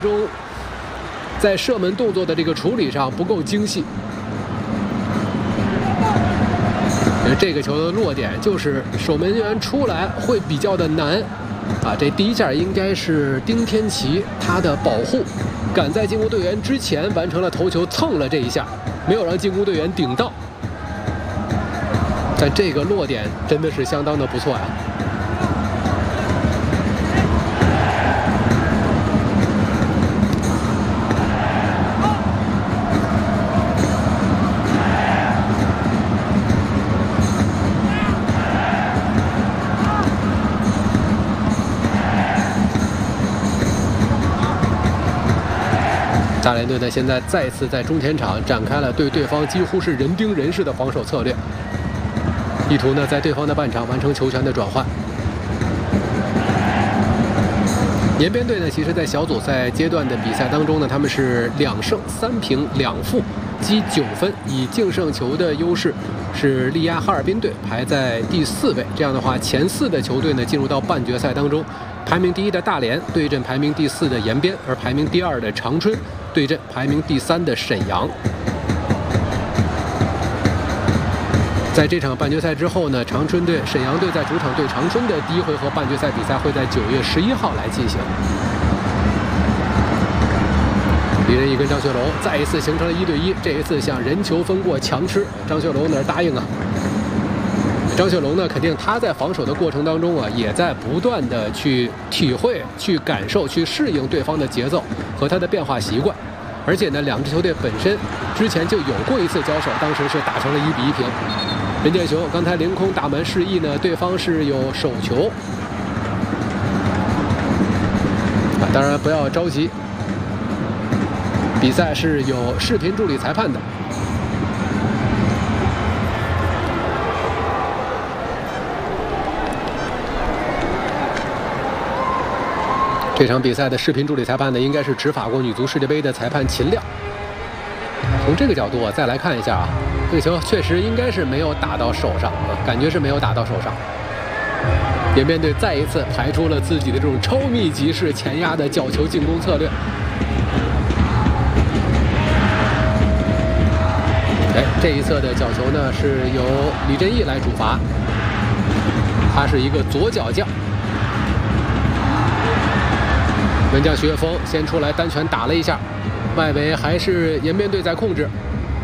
中在射门动作的这个处理上不够精细。这个球的落点就是守门员出来会比较的难啊。这第一下应该是丁天琪他的保护，赶在进攻队员之前完成了头球，蹭了这一下，没有让进攻队员顶到。但这个落点真的是相当的不错呀。大连队呢，现在再次在中前场展开了对对方几乎是人盯人式的防守策略，意图呢在对方的半场完成球权的转换。延边队呢，其实在小组赛阶段的比赛当中呢，他们是2胜3平2负，积9分，以净胜球的优势是力压哈尔滨队，排在第4位。这样的话，前4的球队呢进入到半决赛当中，排名第1的大连对阵排名第4的延边，而排名第2的长春对阵排名第3的沈阳。在这场半决赛之后呢，长春队、沈阳队在主场对长春的第1回合半决赛比赛会在9月11号来进行。李仁义跟张学楼再一次形成了1对1，这一次想人球分过强吃，张学楼哪儿答应啊？张学龙呢，肯定他在防守的过程当中啊，也在不断的去体会、去感受、去适应对方的节奏和他的变化习惯。而且呢，两支球队本身之前就有过一次交手，当时是打成了1比1平。任建雄刚才凌空打门示意呢，对方是有手球啊，当然不要着急，比赛是有视频助理裁判的。这场比赛的视频助理裁判呢，应该是执法过女足世界杯的裁判秦亮。从这个角度啊，再来看一下啊，这个球确实应该是没有打到手上啊，感觉是没有打到手上。延边队再一次排出了自己的这种超密集式前压的角球进攻策略。这一侧的角球呢，是由李振义来主罚，他是一个左脚将。门将徐跃峰先出来单拳打了一下，外围还是延边队在控制。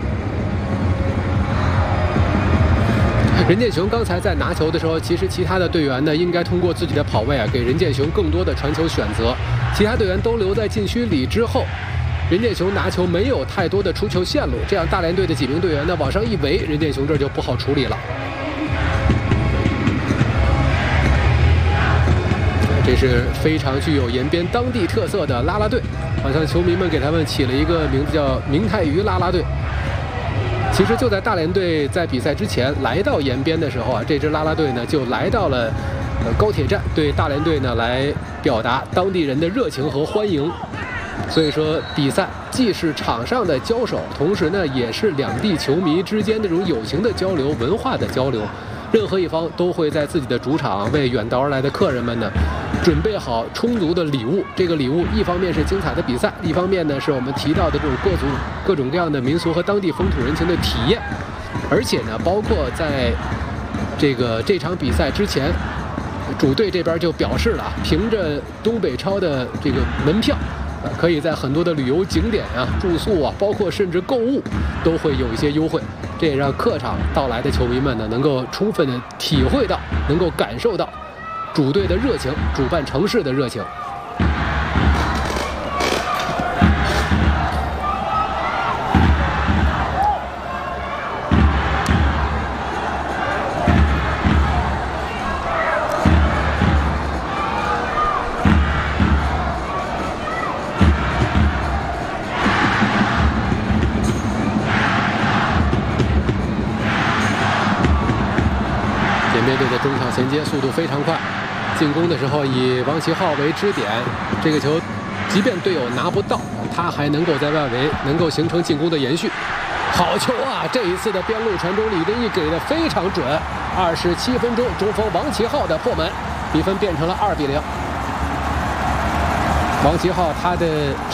任建雄刚才在拿球的时候，其实其他的队员呢，应该通过自己的跑位啊，给任建雄更多的传球选择。其他队员都留在禁区里之后，任建雄拿球没有太多的出球线路，这样大连队的几名队员呢往上一围，任建雄这就不好处理了。这是非常具有延边当地特色的啦啦队，好像球迷们给他们起了一个名字叫明太鱼啦啦队。其实就在大连队在比赛之前来到延边的时候啊，这支啦啦队呢就来到了高铁站，对大连队呢来表达当地人的热情和欢迎。所以说，比赛既是场上的交手，同时呢也是两地球迷之间这种友情的交流、文化的交流。任何一方都会在自己的主场为远道而来的客人们呢准备好充足的礼物。这个礼物一方面是精彩的比赛，一方面呢是我们提到的这种各种各样的民俗和当地风土人情的体验。而且呢，包括在这场比赛之前，主队这边就表示了，凭着东北超的这个门票，可以在很多的旅游景点啊、住宿啊，包括甚至购物，都会有一些优惠。这也让客场到来的球迷们呢，能够充分的体会到，能够感受到主队的热情，主办城市的热情。延边队的中场衔接速度非常快，进攻的时候以王齐浩为支点，这个球即便队友拿不到，他还能够在外围能够形成进攻的延续。好球啊！这一次的边路传中，李振义给的非常准。27分钟，中锋王齐浩的破门，比分变成了2比0。王齐浩他的